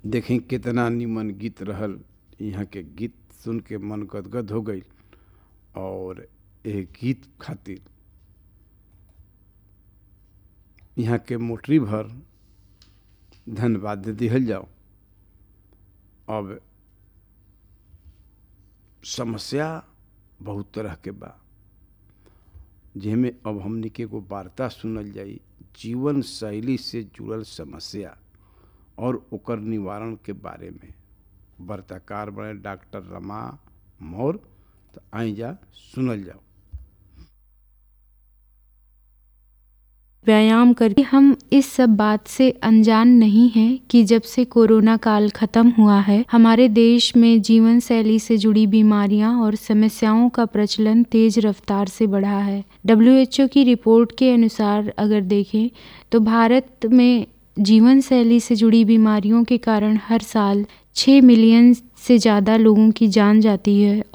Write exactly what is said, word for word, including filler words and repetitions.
देखें कितना निमन गीत रहल। यहाँ के गीत सुन के मन गदगद हो गई और एक गीत खातिर यहाँ के मोटरी भर धन्यवाद दे दिहल जाओ। अब समस्या बहुत तरह के बा, जेमे अब हमनी के एगो वार्ता सुनल जाई जीवन शैली से जुड़ल समस्या और ओकर निवारण के बारे में। वार्ताकार बने डॉक्टर रमा मौर्य। तो आई जा सुनल जाओ। व्यायाम करके हम इस सब बात से अनजान नहीं हैं कि जब से कोरोना काल खत्म हुआ है हमारे देश में जीवन शैली से जुड़ी बीमारियां और समस्याओं का प्रचलन तेज रफ्तार से बढ़ा है। डब्ल्यू एच ओ की रिपोर्ट के अनुसार अगर देखें तो भारत में जीवन शैली से जुड़ी बीमारियों के कारण हर साल छः मिलियन से ज़्यादा लोगों की जान जाती है